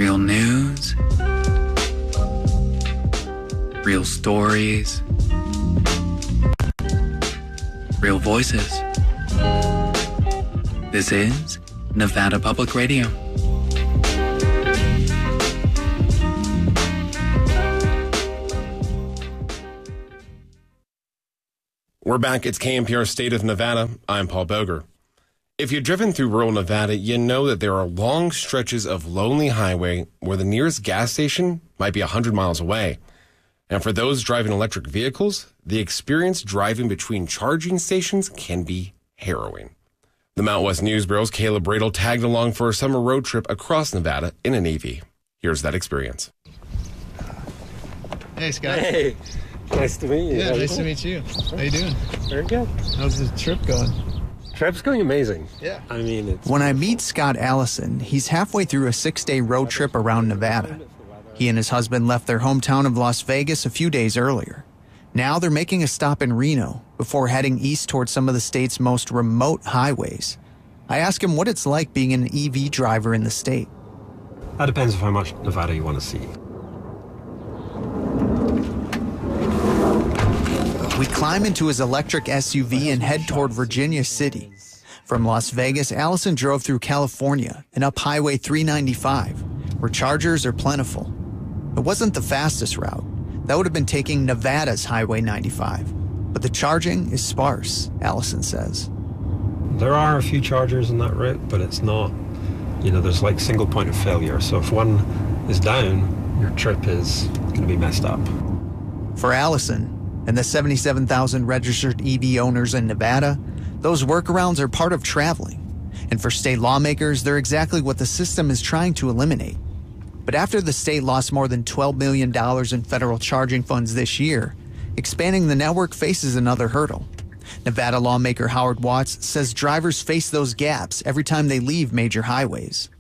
Real news, real stories, real voices. This is Nevada Public Radio. We're back. It's KNPR State of Nevada. I'm Paul Boger. If you've driven through rural Nevada, you know that there are long stretches of lonely highway where the nearest gas station might be 100 miles away. And for those driving electric vehicles, the experience driving between charging stations can be harrowing. The Mount West News Bureau's Caleb Radel tagged along for a summer road trip across Nevada in an EV. Here's that experience. Hey, Scott. Hey. Nice to meet you. Yeah, nice to meet you. How you doing? Very good. How's the trip going? Trip's going amazing. Yeah. I mean, it's... When I meet Scott Allison, he's halfway through a 6-day road trip around Nevada. He and his husband left their hometown of Las Vegas a few days earlier. Now they're making a stop in Reno before heading east towards some of the state's most remote highways. I ask him what it's like being an EV driver in the state. That depends on how much Nevada you want to see. We climb into his electric SUV and head toward Virginia City. From Las Vegas, Allison drove through California and up Highway 395, where chargers are plentiful. It wasn't the fastest route. That would have been taking Nevada's Highway 95. But the charging is sparse, Allison says. There are a few chargers on that route, but it's not, there's like single point of failure. So if one is down, your trip is going to be messed up. For Allison and the 77,000 registered EV owners in Nevada, those workarounds are part of traveling. And for state lawmakers, they're exactly what the system is trying to eliminate. But after the state lost more than $12 million in federal charging funds this year, expanding the network faces another hurdle. Nevada lawmaker Howard Watts says drivers face those gaps every time they leave major highways.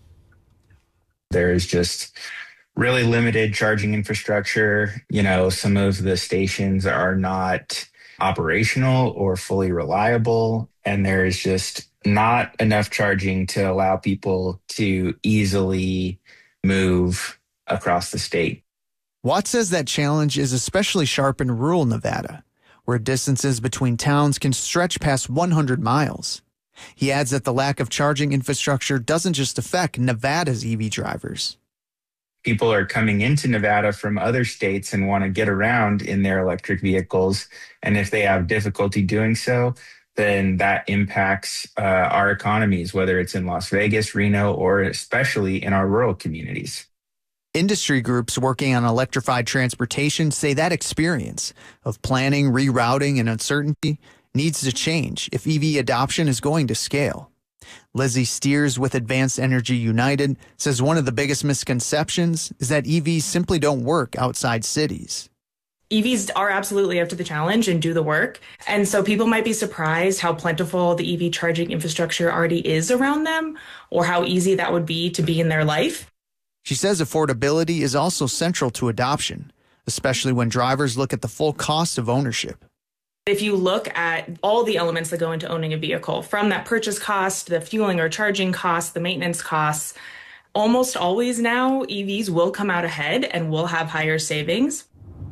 There is just really limited charging infrastructure. Some of the stations are not operational or fully reliable, and there is just not enough charging to allow people to easily move across the state. Watts says that challenge is especially sharp in rural Nevada, where distances between towns can stretch past 100 miles. He adds that the lack of charging infrastructure doesn't just affect Nevada's EV drivers. People are coming into Nevada from other states and want to get around in their electric vehicles. And if they have difficulty doing so, then that impacts our economies, whether it's in Las Vegas, Reno, or especially in our rural communities. Industry groups working on electrified transportation say that experience of planning, rerouting, and uncertainty needs to change if EV adoption is going to scale. Lizzie Steers with Advanced Energy United says one of the biggest misconceptions is that EVs simply don't work outside cities. EVs are absolutely up to the challenge and do the work. And so people might be surprised how plentiful the EV charging infrastructure already is around them, or how easy that would be to be in their life. She says affordability is also central to adoption, especially when drivers look at the full cost of ownership. If you look at all the elements that go into owning a vehicle, from that purchase cost, the fueling or charging costs, the maintenance costs, almost always now EVs will come out ahead and will have higher savings.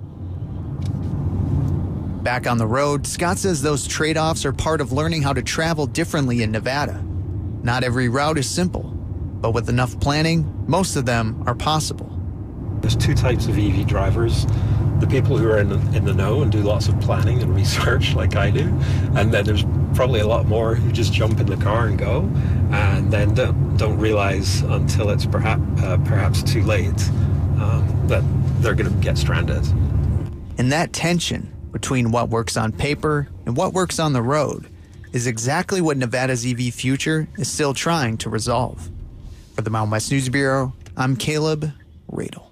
Back on the road, Scott says those trade-offs are part of learning how to travel differently in Nevada. Not every route is simple, but with enough planning, most of them are possible. There's two types of EV drivers. The people who are in the know and do lots of planning and research like I do. And then there's probably a lot more who just jump in the car and go, and then don't realize until it's perhaps too late that they're going to get stranded. And that tension between what works on paper and what works on the road is exactly what Nevada's EV future is still trying to resolve. For the Mountain West News Bureau, I'm Caleb Radel.